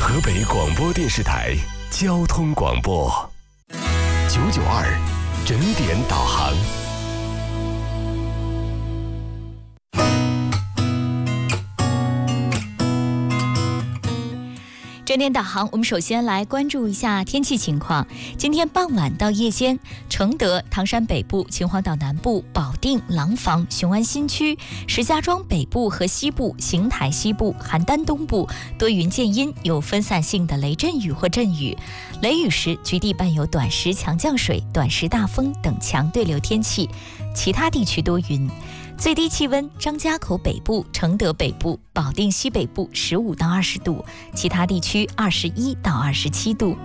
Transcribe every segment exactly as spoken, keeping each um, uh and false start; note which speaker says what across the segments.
Speaker 1: 河北广播电视台交通广播九九二整点导航。
Speaker 2: 整点导航，我们首先来关注一下天气情况。今天傍晚到夜间，承德、唐山北部、秦皇岛南部、保定、廊坊、雄安新区、石家庄北部和西部、邢台西部、邯郸东部多云见阴，有分散性的雷阵雨或阵雨。雷雨时，局地伴有短时强降水、短时大风等强对流天气，其他地区多云。最低气温，张家口北部、承德北部、保定西北部十五到二十度，其他地区二十一到二十七度。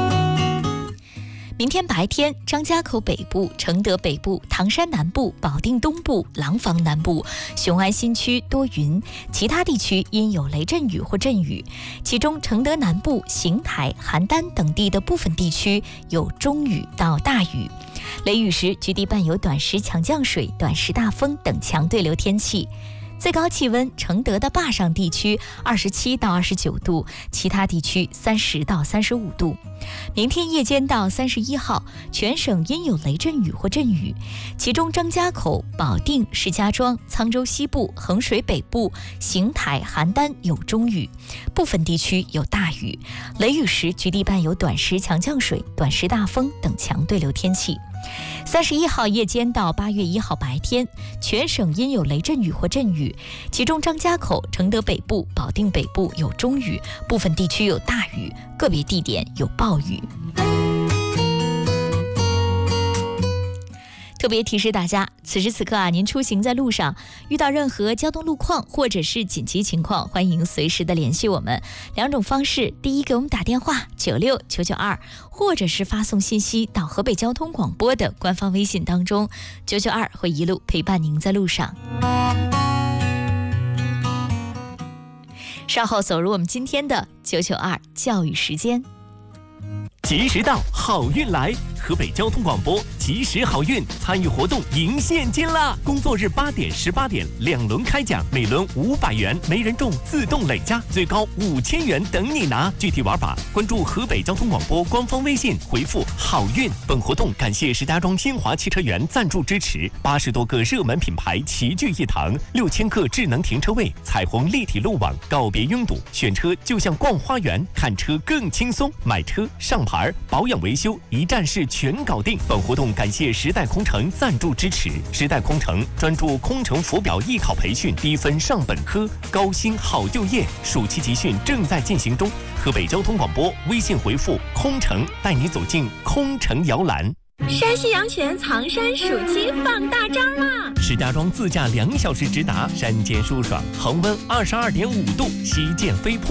Speaker 2: 明天白天，张家口北部、承德北部、唐山南部、保定东部、廊坊南部、雄安新区多云，其他地区因有雷阵雨或阵雨，其中承德南部、邢台、邯郸等地的部分地区有中雨到大雨。雷雨时，局地伴有短时强降水、短时大风等强对流天气。最高气温，承德的坝上地区二十七到二十九度，其他地区三十到三十五度。明天夜间到三十一号，全省因有雷阵雨或阵雨，其中张家口、保定、石家庄、沧州西部、衡水北部、邢台、邯郸有中雨，部分地区有大雨。雷雨时，局地伴有短时强降水、短时大风等强对流天气。三十一号夜间到八月一号白天，全省因有雷阵雨或阵雨，其中张家口、承德北部、保定北部有中雨，部分地区有大雨，个别地点有暴雨。特别提示大家，此时此刻啊，您出行在路上遇到任何交通路况或者是紧急情况，欢迎随时的联系我们。两种方式，第一，给我们打电话九六九九二，或者是发送信息到河北交通广播的官方微信当中，九九二会一路陪伴您在路上。稍后走入我们今天的九九二教育时间。
Speaker 3: 及时到，好运来！河北交通广播及时好运参与活动赢现金啦！工作日八点、十八点两轮开奖，每轮五百元，没人中自动累加，最高五千元等你拿。具体玩法，关注河北交通广播官方微信，回复“好运”。本活动感谢石家庄新华汽车园赞助支持，八十多个热门品牌齐聚一堂，六千个智能停车位，彩虹立体路网，告别拥堵，选车就像逛花园，看车更轻松，买车上牌保养维修一站式全搞定。本活动感谢时代空乘赞助支持，时代空乘专注空乘浮表艺考培训，低分上本科，高薪好就业，暑期集训正在进行中。河北交通广播微信回复空乘，带你走进空乘摇篮。
Speaker 4: 山西阳泉藏山暑期放大招啦！
Speaker 3: 石家庄自驾两小时直达，山间舒爽，恒温二十二点五度，西涧飞瀑。